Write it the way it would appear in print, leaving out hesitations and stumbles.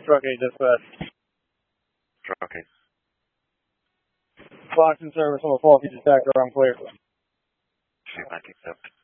Truck 8 dispatch. Truck 8. Fox in service on the faulty detector, I'm clear. Feedback accepted.